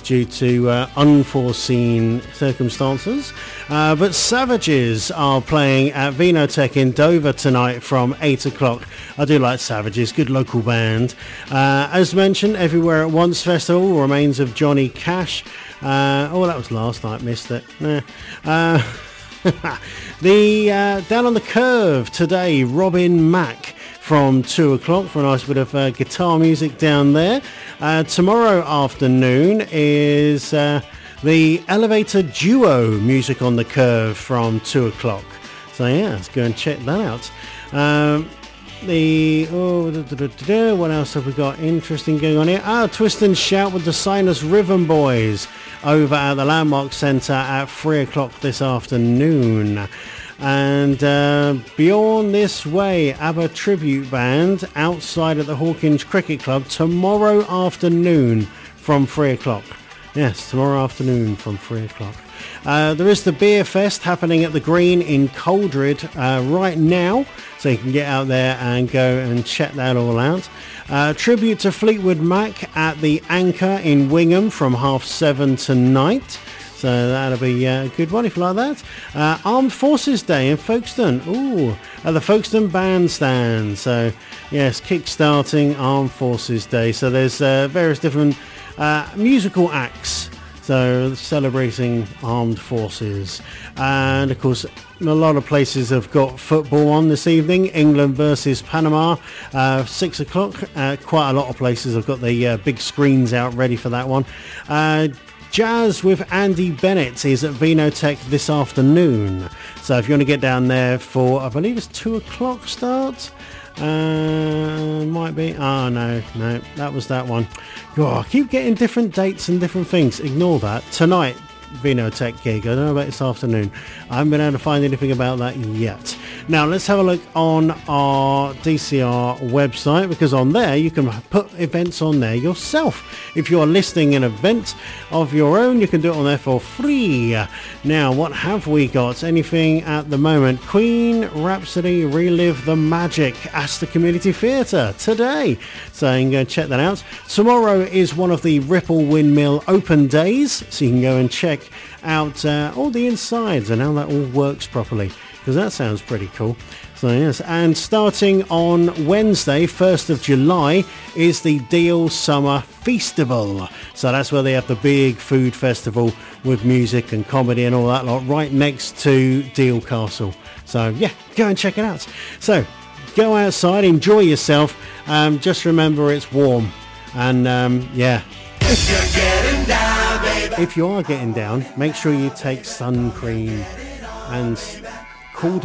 due to unforeseen circumstances. But Savages are playing at Vinotech in Dover tonight from 8 o'clock. I do like Savages, good local band. As mentioned, Everywhere at Once Festival, Remains of Johnny Cash. That was last night, missed it. The Down on the Curve today, Robin Mack from 2 o'clock for a nice bit of guitar music down there. Tomorrow afternoon is the Elevator Duo, Music on the Curve from 2 o'clock. So yeah, let's go and check that out. What else have we got interesting going on here? Twist and Shout with the Sinus Rhythm Boys over at the Landmark Centre at 3 o'clock this afternoon. And Beyond This Way, ABBA tribute band outside at the Hawkins Cricket Club tomorrow afternoon from 3 o'clock. Yes, tomorrow afternoon from 3 o'clock. There is the Beer Fest happening at the Green in Coldred right now, so you can get out there and go and check that all out. Tribute to Fleetwood Mac at the Anchor in Wingham from 7:30 tonight. So that'll be a good one if you like that. Armed Forces Day in Folkestone. At the Folkestone Bandstand. So yes, kick-starting Armed Forces Day. So there's various different musical acts. So celebrating armed forces. And of course, a lot of places have got football on this evening. England versus Panama, 6 o'clock. Quite a lot of places have got the big screens out ready for that one. Jazz with Andy Bennett is at Vinotech this afternoon. So if you want to get down there for, I believe it's 2 o'clock start. Might be. No, that was that one. I keep getting different dates and different things. Ignore that. Tonight, Vinotech gig. I don't know about this afternoon. I haven't been able to find anything about that yet. Now let's have a look on our DCR website, because on there you can put events on there yourself. If you're listing an event of your own, you can do it on there for free. Now what have we got? Anything at the moment? Queen Rhapsody Relive the Magic, Astor Community Theatre today. So you can go and check that out. Tomorrow is one of the Ripple Windmill open days, so you can go and check out all the insides and how that all works properly, because that sounds pretty cool. So yes, and starting on Wednesday, 1st of July, is the Deal Summer Festival. So that's where they have the big food festival with music and comedy and all that lot right next to Deal Castle. So yeah, go and check it out. So go outside, enjoy yourself. Just remember it's warm. And if you are getting down, make sure you take sun cream and